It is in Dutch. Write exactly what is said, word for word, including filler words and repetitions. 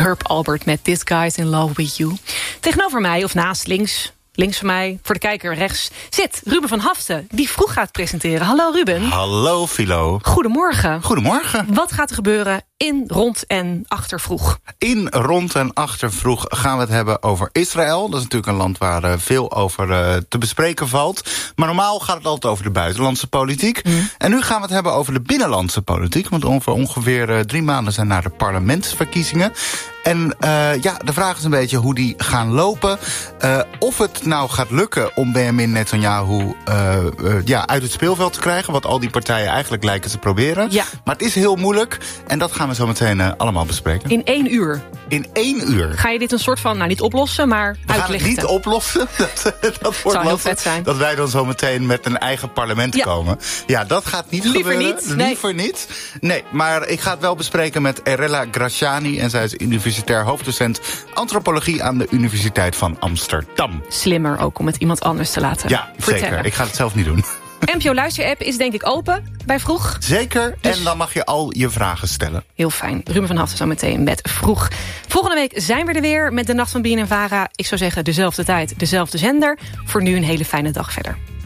Herb Alpert met This Guy's in Love With You. Tegenover mij, of naast, links... Links van mij, voor de kijker rechts, zit Ruben van Haften, die vroeg gaat presenteren. Hallo Ruben. Hallo Philo. Goedemorgen. Goedemorgen. Wat gaat er gebeuren in, rond en achter vroeg? In, rond en achter vroeg gaan we het hebben over Israël. Dat is natuurlijk een land waar uh, veel over uh, te bespreken valt. Maar normaal gaat het altijd over de buitenlandse politiek. Mm. En nu gaan we het hebben over de binnenlandse politiek. Want over ongeveer uh, drie maanden zijn naar de parlementsverkiezingen. En uh, ja, de vraag is een beetje hoe die gaan lopen. Uh, of het nou gaat lukken om Benjamin Netanyahu uh, uh, ja, uit het speelveld te krijgen. Wat al die partijen eigenlijk lijken te proberen. Ja. Maar het is heel moeilijk. En dat gaan we zo meteen uh, allemaal bespreken. In één uur? In één uur. Ga je dit een soort van, nou niet oplossen, maar we uitlichten? We gaan het niet oplossen. Dat, dat wordt zou heel vet zijn. Dat wij dan zo meteen met een eigen parlement ja. komen. Ja, dat gaat niet Liever gebeuren. Niet, nee. Liever niet. Nee, maar ik ga het wel bespreken met Erella Graciani. En zij is universitair hoofddocent antropologie aan de Universiteit van Amsterdam. Slimmer ook om het iemand anders te laten ja, vertellen. Zeker. Ik ga het zelf niet doen. N P O Luister-app is denk ik open bij Vroeg. Zeker, dus... en dan mag je al je vragen stellen. Heel fijn. Ruben van Haften zo meteen met Vroeg. Volgende week zijn we er weer met de Nacht van B N N Vara. Ik zou zeggen dezelfde tijd, dezelfde zender. Voor nu een hele fijne dag verder.